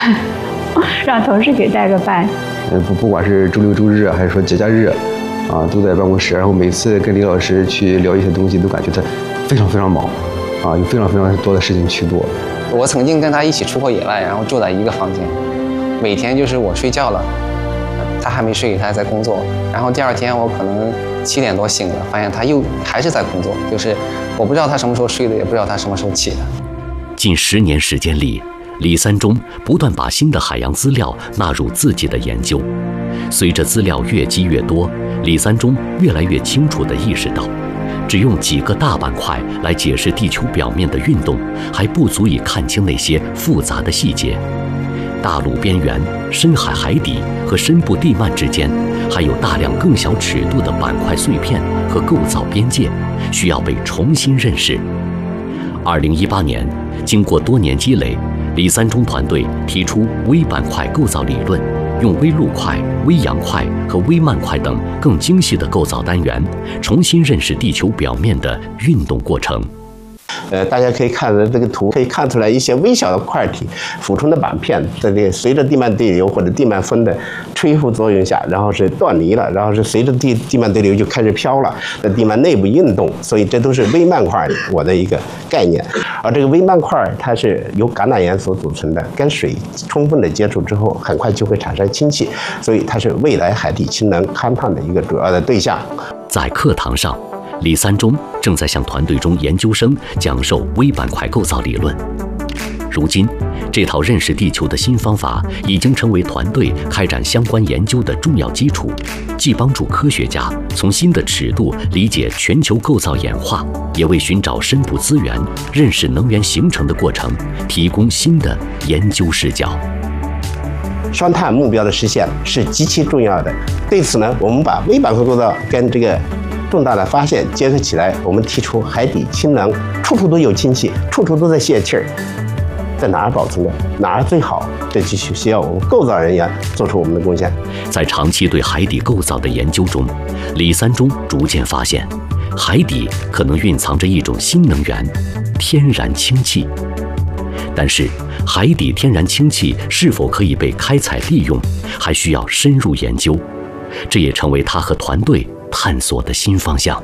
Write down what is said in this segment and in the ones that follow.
让同事给带个班。 不管是周六周日还是说节假日，啊，都在办公室。然后每次跟李老师去聊一些东西，都感觉他非常非常忙，啊，有非常非常多的事情去做。 我曾经跟他一起出过野外，然后住在一个房间，每天就是我睡觉了，他还没睡，他还在工作。然后第二天我可能7点多醒了，发现他又还是在工作，就是我不知道他什么时候睡的，也不知道他什么时候起的。 近10年时间里，李三中不断把新的海洋资料纳入自己的研究。随着资料越积越多，李三中越来越清楚地意识到，只用几个大板块来解释地球表面的运动，还不足以看清那些复杂的细节。大陆边缘、深海海底和深部地幔之间，还有大量更小尺度的板块碎片和构造边界，需要被重新认识。2018年，经过多年积累，李三中团队提出微板块构造理论，用微陆块、微洋块和微幔块等更精细的构造单元，重新认识地球表面的运动过程。 大家可以看到这个图，可以看出来一些微小的块体俯冲的板片，在这个随着地幔对流或者地幔风的吹拂作用下，然后是断离了，然后是随着地幔对流就开始飘了，在地幔内部运动，所以这都是微幔块我的一个概念。而这个微幔块它是由橄榄岩所组成的，跟水充分的接触之后，很快就会产生氢气，所以它是未来海底氢能勘探的一个主要的对象。 在课堂上，李三中正在向团队中研究生讲授微板块构造理论。如今，这套认识地球的新方法已经成为团队开展相关研究的重要基础，既帮助科学家从新的尺度理解全球构造演化，也为寻找深部资源、认识能源形成的过程提供新的研究视角。 双碳目标的实现是极其重要的。对此呢，我们把微板块构造跟这个重大的发现结合起来，我们提出海底氢能，处处都有氢气，处处都在泄气儿，在哪儿保存的，哪儿最好，这就需要我们构造人员做出我们的贡献。 在长期对海底构造的研究中，李三中逐渐发现，海底可能蕴藏着一种新能源——天然氢气。但是，海底天然氢气是否可以被开采利用，还需要深入研究。这也成为他和团队探索的新方向。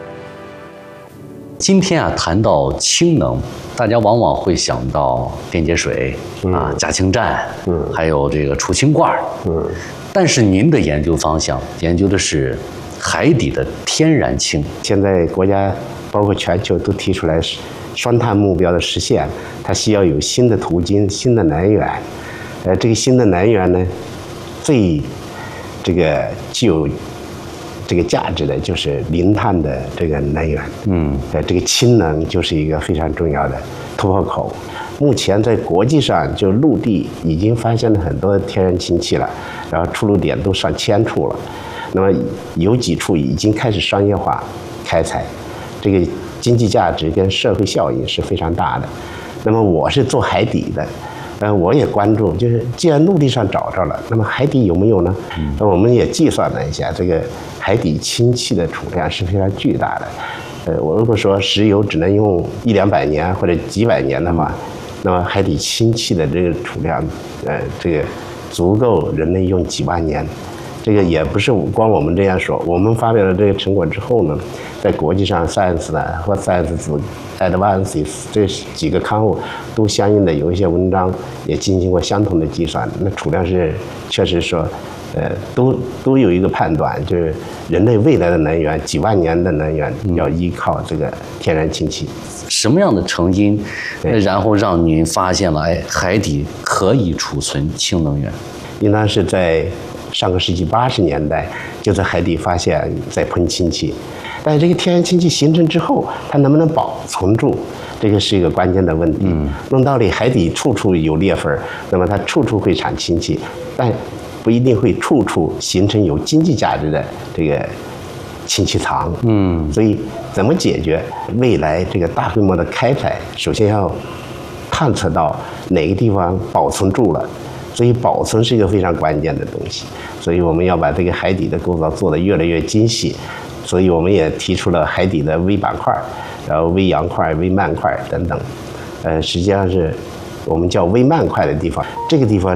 今天啊，谈到氢能，大家往往会想到电解水加氢站，还有这个储氢罐，但是您的研究方向研究的是海底的天然氢。 现在国家包括全球都提出来双碳目标的实现，它需要有新的途径、新的能源。这个新的能源呢，最具有这个价值的就是零碳的这个能源。这个氢能就是一个非常重要的突破口。目前在国际上，就陆地已经发现了很多天然氢气了，然后出入点都上千处了。那么有几处已经开始商业化开采，这个经济价值跟社会效益是非常大的。那么我是做海底的。我也关注，就是既然陆地上找着了，那么海底有没有呢？那我们也计算了一下，这个海底氢气的储量是非常巨大的。我如果说石油只能用100-200年或者几百年的话，那么海底氢气的这个储量，这个足够人类用几万年。这个也不是光我们这样说，我们发表了这个成果之后呢，在国际上 Science 呢或 Science Advances 这几个刊物都相应的有一些文章也进行过相同的计算，那储量是确实说，都有一个判断，就是人类未来的能源几万年的能源要依靠这个天然氢气。 什么样的成因，然后让您发现了海底可以储存氢能源？ 应当是在上个世纪80年代就在海底发现在喷氢气，但是这个天然氢气形成之后，它能不能保存住，这个是一个关键的问题。论道理，海底处处有裂缝，那么它处处会产氢气，但不一定会处处形成有经济价值的这个氢气藏。所以怎么解决未来这个大规模的开采，首先要探测到哪个地方保存住了。所以保存是一个非常关键的东西，所以我们要把这个海底的构造做得越来越精细，所以我们也提出了海底的微板块，然后微洋块、微幔块等等，实际上是我们叫微慢块的地方，这个地方